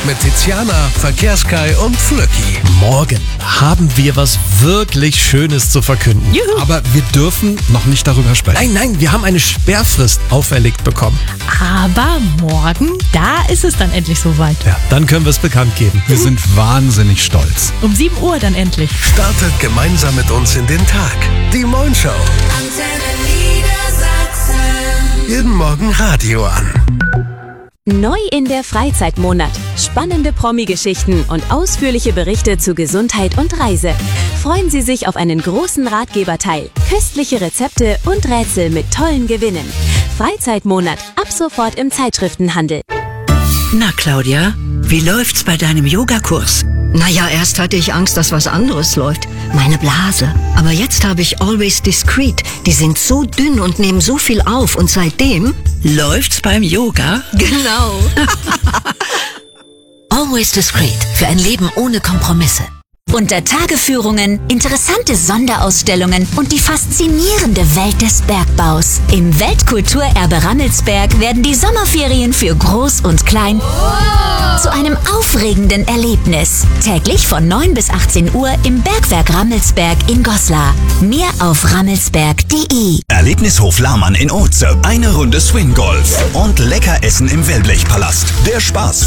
mit Tiziana, Verkehrskai und Flöcki. Morgen haben wir was wirklich Schönes zu verkünden. Juhu. Aber wir dürfen noch nicht darüber sprechen. Nein, wir haben eine Sperrfrist auferlegt bekommen. Aber morgen, da ist es dann endlich soweit. Ja, dann können wir es bekannt geben. Wir sind wahnsinnig stolz. Um 7 Uhr dann endlich. Startet gemeinsam mit uns in den Tag. Die Moin Show. Jeden Morgen Radio an. Neu in der Freizeitmonat. Spannende Promi-Geschichten und ausführliche Berichte zu Gesundheit und Reise. Freuen Sie sich auf einen großen Ratgeberteil, köstliche Rezepte und Rätsel mit tollen Gewinnen. Freizeitmonat, ab sofort im Zeitschriftenhandel. Na, Claudia, wie läuft's bei deinem Yogakurs? Naja, erst hatte ich Angst, dass was anderes läuft. Meine Blase. Aber jetzt habe ich Always Discreet. Die sind so dünn und nehmen so viel auf. Und seitdem... Läuft's beim Yoga? Genau. Always Discreet. Für ein Leben ohne Kompromisse. Untertageführungen, interessante Sonderausstellungen und die faszinierende Welt des Bergbaus. Im Weltkulturerbe Rammelsberg werden die Sommerferien für Groß und Klein zu einem aufregenden Erlebnis. Täglich von 9 bis 18 Uhr im Bergwerk Rammelsberg in Goslar. Mehr auf rammelsberg.de. Erlebnishof Lahmann in Oetze. Eine Runde Swing Golf und lecker essen im Wellblechpalast. Der Spaß